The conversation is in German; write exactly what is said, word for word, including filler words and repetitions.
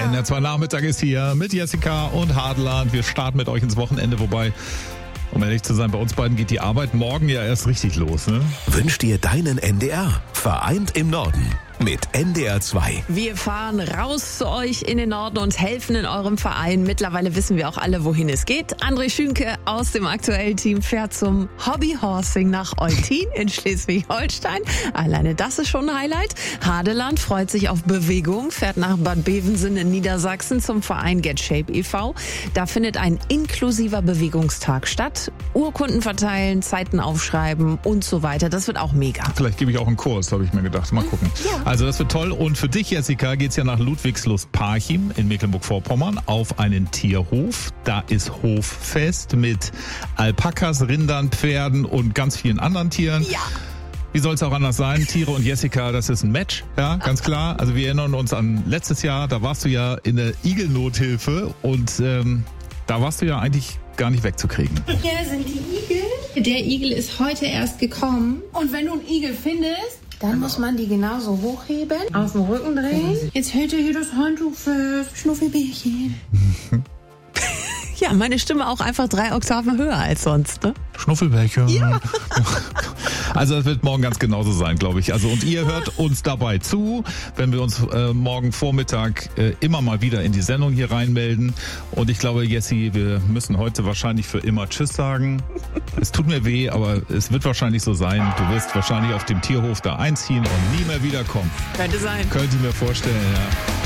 Der N R zwei Nachmittag ist hier mit Jessica und Hadeland. Wir starten mit euch ins Wochenende, wobei, um ehrlich zu sein, bei uns beiden geht die Arbeit morgen ja erst richtig los, ne? Wünsch dir deinen N D R. Vereint im Norden. Mit N D R zwei. Wir fahren raus zu euch in den Norden und helfen in eurem Verein. Mittlerweile wissen wir auch alle, wohin es geht. André Schünke aus dem aktuellen Team fährt zum Hobbyhorsing nach Eutin in Schleswig-Holstein. Alleine das ist schon ein Highlight. Hadeland freut sich auf Bewegung, fährt nach Bad Bevensen in Niedersachsen zum Verein Get Shape e V. Da findet ein inklusiver Bewegungstag statt. Urkunden verteilen, Zeiten aufschreiben und so weiter. Das wird auch mega. Vielleicht gebe ich auch einen Kurs, habe ich mir gedacht. Mal gucken. Ja. Also das wird toll. Und für dich, Jessica, geht's ja nach Ludwigslust-Parchim in Mecklenburg-Vorpommern auf einen Tierhof. Da ist Hoffest mit Alpakas, Rindern, Pferden und ganz vielen anderen Tieren. Ja. Wie soll es auch anders sein? Tiere und Jessica, das ist ein Match, ja, ganz klar. Also wir erinnern uns an letztes Jahr, da warst du ja in der Igelnothilfe und ähm, da warst du ja eigentlich gar nicht wegzukriegen. Hier sind die Igel. Der Igel ist heute erst gekommen. Und wenn du einen Igel findest, dann muss man die genauso hochheben, auf den Rücken drehen. Jetzt hält er hier das Handtuch fest. Schnuffelbärchen. Ja, meine Stimme auch einfach drei Oktaven höher als sonst, ne? Schnuffelbärchen. Ja. Also das wird morgen ganz genauso sein, glaube ich. Also und ihr hört uns dabei zu, wenn wir uns äh, morgen Vormittag äh, immer mal wieder in die Sendung hier reinmelden. Und ich glaube, Jessie, wir müssen heute wahrscheinlich für immer Tschüss sagen. Es tut mir weh, aber es wird wahrscheinlich so sein. Du wirst wahrscheinlich auf dem Tierhof da einziehen und nie mehr wiederkommen. Könnte sein. Könnte ich mir vorstellen, ja.